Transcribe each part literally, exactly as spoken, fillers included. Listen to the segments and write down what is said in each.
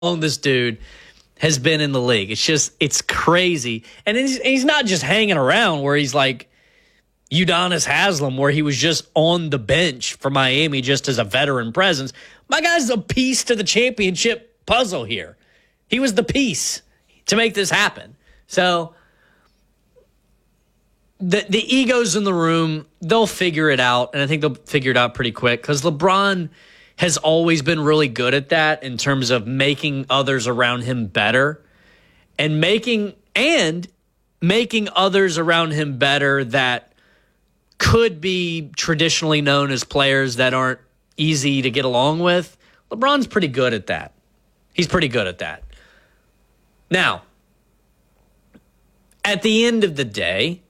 long this dude has been in the league. It's just, it's crazy. And he's, he's not just hanging around where he's like Udonis Haslem, where he was just on the bench for Miami just as a veteran presence. My guy's a piece to the championship puzzle here. He was the piece to make this happen. So the the egos in the room, they'll figure it out, and I think they'll figure it out pretty quick because LeBron has always been really good at that in terms of making others around him better and making and making others around him better that could be traditionally known as players that aren't easy to get along with. LeBron's pretty good at that. He's pretty good at that. Now, at the end of the day,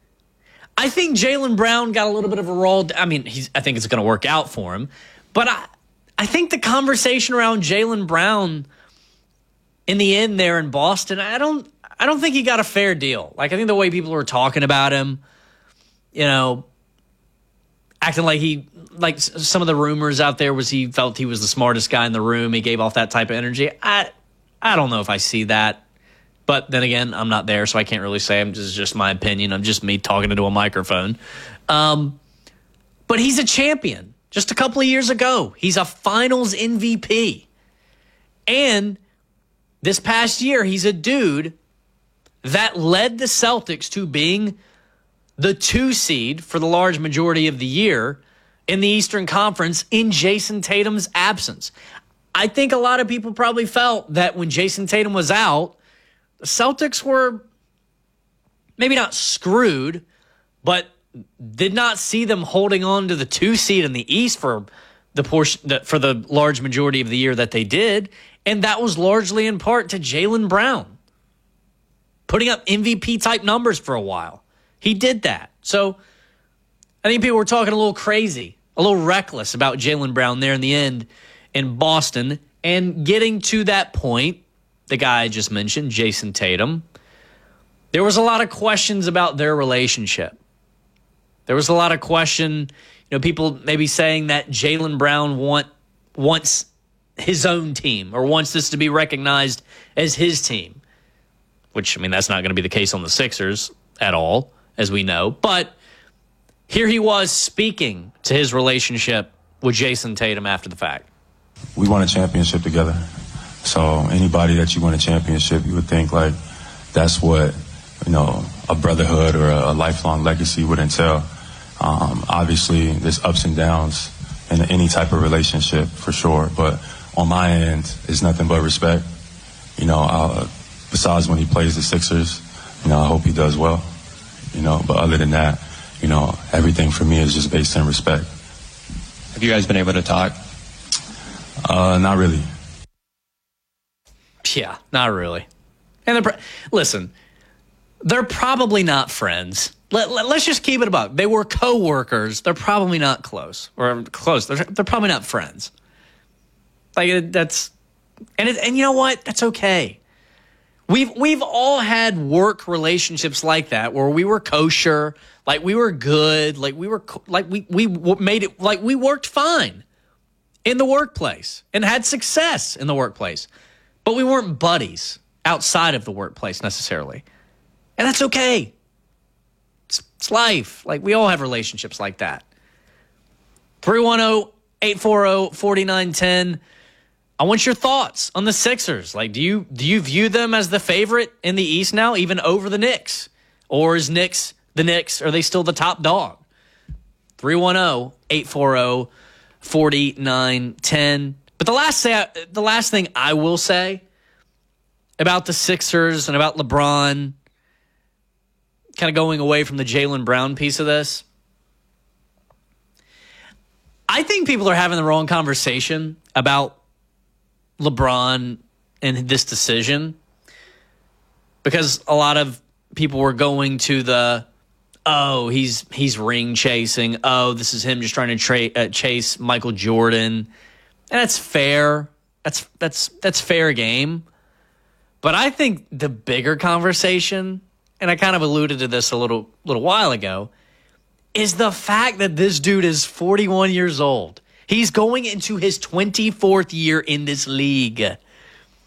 I think Jaylen Brown got a little bit of a roll. I mean, he's, I think it's going to work out for him. But I, I think the conversation around Jaylen Brown in the end there in Boston, I don't, I don't think he got a fair deal. Like, I think the way people were talking about him, you know, acting like he, like some of the rumors out there was he felt he was the smartest guy in the room. He gave off that type of energy. I, I don't know if I see that. But then again, I'm not there, so I can't really say. I'm just, just my opinion. I'm just me talking into a microphone. Um, but he's a champion. Just a couple of years ago, he's a finals M V P. And this past year, he's a dude that led the Celtics to being the two seed for the large majority of the year in the Eastern Conference in Jason Tatum's absence. I think a lot of people probably felt that when Jason Tatum was out, the Celtics were maybe not screwed, but did not see them holding on to the two seed in the East for the portion for the large majority of the year that they did, and that was largely in part to Jaylen Brown putting up M V P type numbers for a while. He did that. So I think people were talking a little crazy, a little reckless about Jaylen Brown there in the end in Boston, and getting to that point. The guy I just mentioned, Jason Tatum, there was a lot of questions about their relationship. There was a lot of question, you know, people maybe saying that Jaylen Brown want, wants his own team or wants this to be recognized as his team, which, I mean, that's not going to be the case on the Sixers at all, as we know. But here he was speaking to his relationship with Jason Tatum after the fact. We won a championship together. So anybody that you win a championship, you would think like that's what, you know, a brotherhood or a, a lifelong legacy would entail. Um, obviously, there's ups and downs in any type of relationship for sure. But on my end, it's nothing but respect. You know, uh, besides when he plays the Sixers, you know, I hope he does well. You know, but other than that, you know, everything for me is just based in respect. Have you guys been able to talk? Uh, not really. Yeah, not really. And they're, listen, they're probably not friends. Let, let, let's just keep it about. They were co-workers. They're probably not close or close. They're, they're probably not friends. Like that's, and it, and you know what? That's okay. We've we've all had work relationships like that where we were kosher, like we were good, like we were like we we made it like we worked fine in the workplace and had success in the workplace. But we weren't buddies outside of the workplace necessarily. And that's okay. It's, it's life. Like, we all have relationships like that. three one zero, eight four zero, four nine one zero. I want your thoughts on the Sixers. Like, do you do you view them as the favorite in the East now, even over the Knicks? Or is Knicks the Knicks? Are they still the top dog? three one zero, eight four zero, four nine one zero. But the last say, the last thing I will say about the Sixers and about LeBron, kind of going away from the Jaylen Brown piece of this, I think people are having the wrong conversation about LeBron and this decision because a lot of people were going to the, oh, he's he's ring chasing. Oh, this is him just trying to tra- uh, chase Michael Jordan. And that's fair. That's that's that's fair game. But I think the bigger conversation, and I kind of alluded to this a little little while ago, is the fact that this dude is forty-one years old. He's going into his twenty-fourth year in this league.